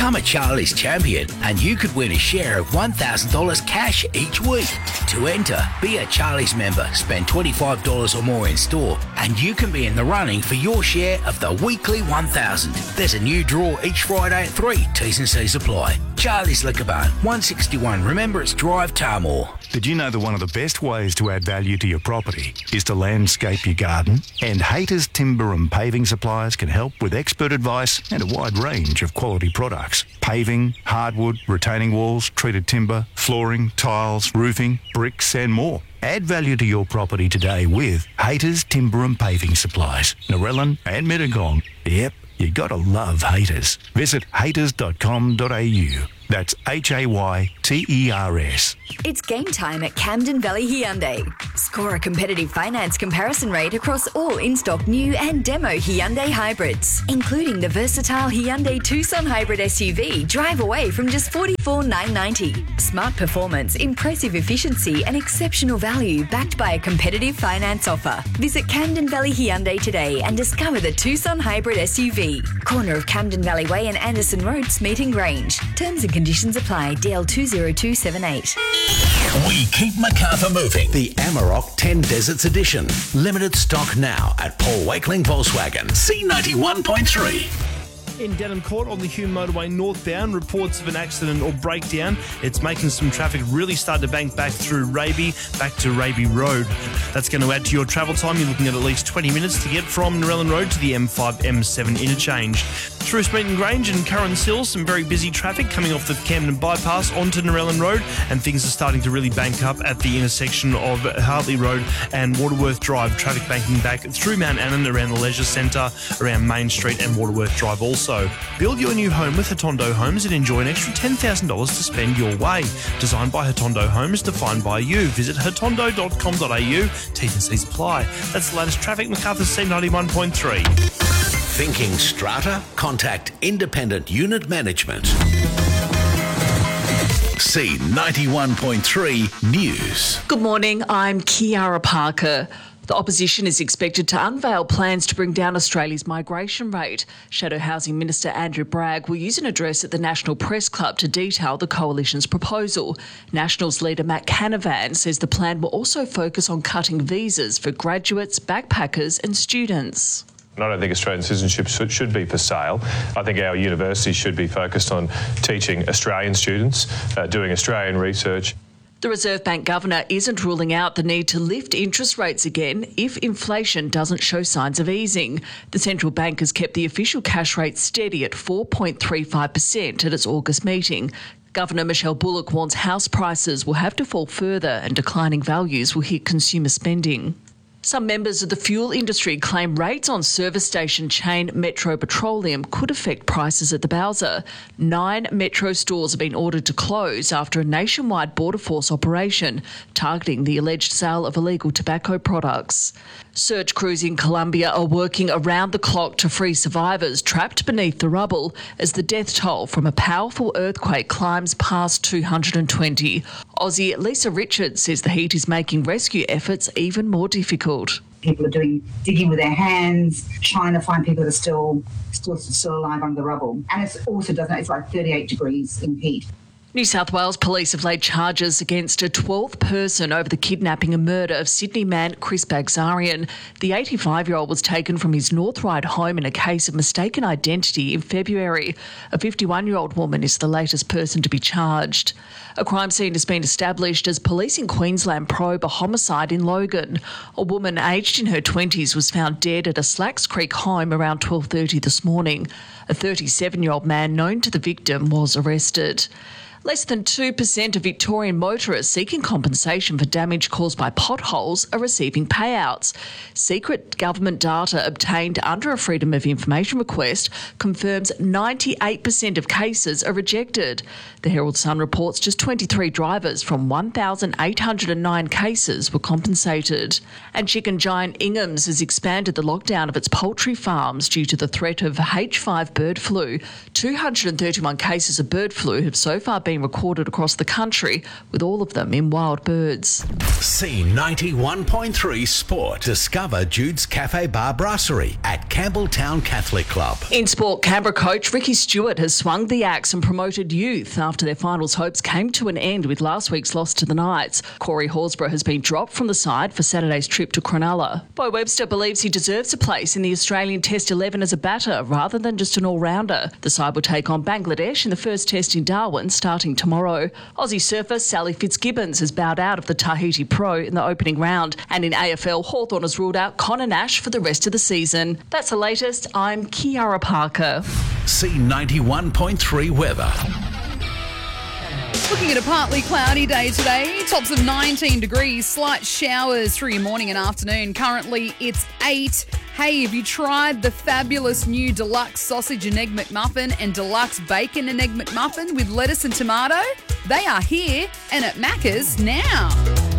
Become a Charlie's champion and you could win a share of $1,000 cash each week. To enter, be a Charlie's member, spend $25 or more in store, and you can be in the running for your share of the weekly 1,000. There's a new draw each Friday at 3. T's and C's apply. Charlie's Liquor Barn, 161 Remembrance Drive, Tarmore. Did you know that one of the best ways to add value to your property is to landscape your garden? And Haters Timber and Paving Suppliers can help with expert advice and a wide range of quality products. Paving, hardwood, retaining walls, treated timber, flooring, tiles, roofing, bricks and more. Add value to your property today with Haters Timber and Paving Supplies, Narellan and Mittagong. Yep, you gotta love Haters. Visit haters.com.au. That's HAYTERS. It's game time at Camden Valley Hyundai. Score a competitive finance comparison rate across all in-stock new and demo Hyundai hybrids, including the versatile Hyundai Tucson hybrid SUV. Drive away from just $44,990. Smart performance, impressive efficiency and exceptional value backed by a competitive finance offer. Visit Camden Valley Hyundai today and discover the Tucson hybrid SUV. Corner of Camden Valley Way and Anderson Road, Smeaton Grange. Terms and conditions apply. DL 20278. We keep Macarthur moving. The Amarok 10 Deserts Edition. Limited stock now at Paul Wakeling Volkswagen. C91.3. In Denham Court on the Hume Motorway northbound, reports of an accident or breakdown. It's making some traffic really start to bank back through Raby, back to Raby Road. That's going to add to your travel time. You're looking at least 20 minutes to get from Narellan Road to the M5, M7 interchange. Through Smeaton Grange and Curran Sill, some very busy traffic coming off the Camden bypass onto Narellan Road, and things are starting to really bank up at the intersection of Hartley Road and Waterworth Drive. Traffic banking back through Mount Annan, around the Leisure Centre, around Main Street and Waterworth Drive also. Build your new home with Hatondo Homes and enjoy an extra $10,000 to spend your way. Designed by Hatondo Homes, defined by you. Visit hatondo.com.au. T's and C's apply. That's the latest traffic. Macarthur C91.3. Thinking strata? Contact Independent Unit Management. C91.3 News. Good morning, I'm Kiara Parker. The opposition is expected to unveil plans to bring down Australia's migration rate. Shadow Housing Minister Andrew Bragg will use an address at the National Press Club to detail the coalition's proposal. Nationals leader Matt Canavan says the plan will also focus on cutting visas for graduates, backpackers and students. I don't think Australian citizenship should be for sale. I think our universities should be focused on teaching Australian students, doing Australian research. The Reserve Bank Governor isn't ruling out the need to lift interest rates again if inflation doesn't show signs of easing. The central bank has kept the official cash rate steady at 4.35% at its August meeting. Governor Michelle Bullock warns house prices will have to fall further and declining values will hit consumer spending. Some members of the fuel industry claim rates on service station chain Metro Petroleum could affect prices at the Bowser. 9 Metro stores have been ordered to close after a nationwide border force operation targeting the alleged sale of illegal tobacco products. Search crews in Colombia are working around the clock to free survivors trapped beneath the rubble as the death toll from a powerful earthquake climbs past 220. Aussie Lisa Richards says the heat is making rescue efforts even more difficult. People are digging with their hands, trying to find people that are still alive under the rubble. And it's like 38 degrees in heat. New South Wales police have laid charges against a 12th person over the kidnapping and murder of Sydney man Chris Bagzarian. The 85-year-old was taken from his North Ryde home in a case of mistaken identity in February. A 51-year-old woman is the latest person to be charged. A crime scene has been established as police in Queensland probe a homicide in Logan. A woman aged in her 20s was found dead at a Slacks Creek home around 12:30 this morning. A 37-year-old man known to the victim was arrested. Less than 2% of Victorian motorists seeking compensation for damage caused by potholes are receiving payouts. Secret government data obtained under a Freedom of Information request confirms 98% of cases are rejected. The Herald Sun reports just 23 drivers from 1,809 cases were compensated. And chicken giant Ingham's has expanded the lockdown of its poultry farms due to the threat of H5 bird flu. 231 cases of bird flu have so far been being recorded across the country, with all of them in wild birds. C91.3 Sport. Discover Jude's Cafe Bar Brasserie at Campbelltown Catholic Club. In sport, Canberra coach Ricky Stewart has swung the axe and promoted youth after their finals hopes came to an end with last week's loss to the Knights. Corey Horsburgh has been dropped from the side for Saturday's trip to Cronulla. Bo Webster believes he deserves a place in the Australian Test 11 as a batter rather than just an all-rounder. The side will take on Bangladesh in the first test in Darwin starting tomorrow. Aussie surfer Sally Fitzgibbons has bowed out of the Tahiti Pro in the opening round, and in AFL, Hawthorn has ruled out Connor Nash for the rest of the season. That's the latest. I'm Kiara Parker. C91.3 weather. Looking at a partly cloudy day today, tops of 19 degrees, slight showers through your morning and afternoon. Currently, it's 8. Hey, have you tried the fabulous new deluxe sausage and egg McMuffin and deluxe bacon and egg McMuffin with lettuce and tomato? They are here and at Macca's now.